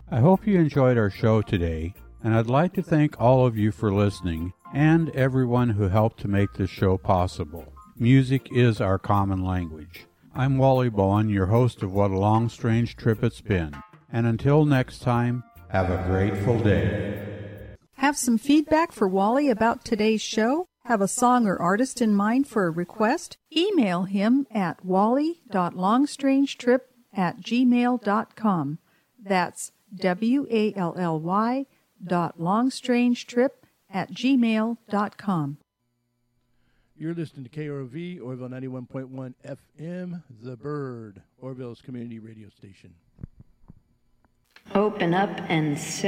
I hope you enjoyed our show today, and I'd like to thank all of you for listening and everyone who helped to make this show possible. Music is our common language. I'm Wally Bowen, your host of What a Long Strange Trip It's Been. And until next time, have a grateful day. Have some feedback for Wally about today's show? Have a song or artist in mind for a request? Email him at wally.longstrangetrip@gmail.com. That's WALLY.longstrangetrip@gmail.com. You're listening to KROV, Orville 91.1 FM, The Bird, Orville's community radio station. Open up and